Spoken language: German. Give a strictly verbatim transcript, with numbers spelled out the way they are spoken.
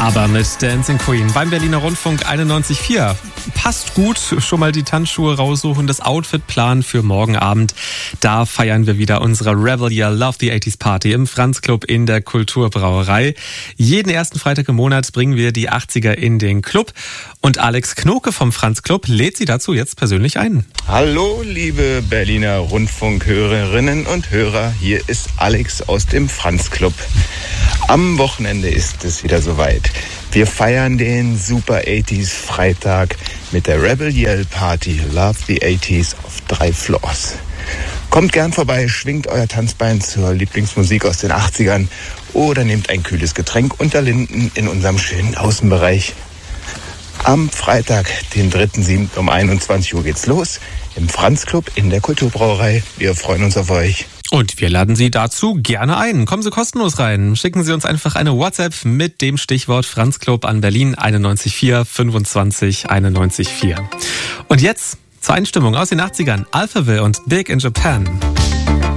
Aber mit Dancing Queen beim Berliner Rundfunk einundneunzig Komma vier. Passt gut, schon mal die Tanzschuhe raussuchen, das Outfit planen für morgen Abend. Da feiern wir wieder unsere Rebel Year Love the eighties Party im Franz Club in der Kulturbrauerei. Jeden ersten Freitag im Monat bringen wir die achtziger in den Club. Und Alex Knoke vom Franz Club lädt Sie dazu jetzt persönlich ein. Hallo, liebe Berliner Rundfunkhörerinnen und Hörer. Hier ist Alex aus dem Franz Club. Am Wochenende ist es wieder soweit. Wir feiern den Super achtziger Freitag mit der Rebel Yell Party Love the eighties auf drei Floors. Kommt gern vorbei, schwingt euer Tanzbein zur Lieblingsmusik aus den achtzigern oder nehmt ein kühles Getränk unter Linden in unserem schönen Außenbereich. Am Freitag, den dritten siebten um einundzwanzig Uhr geht's los im Franz Club in der Kulturbrauerei. Wir freuen uns auf euch. Und wir laden Sie dazu gerne ein. Kommen Sie kostenlos rein. Schicken Sie uns einfach eine WhatsApp mit dem Stichwort Franz Club an Berlin einundneunzig Komma vier fünfundzwanzig einundneunzig Komma vier. Und jetzt zur Einstimmung aus den achtzigern. Alphaville und Big in Japan.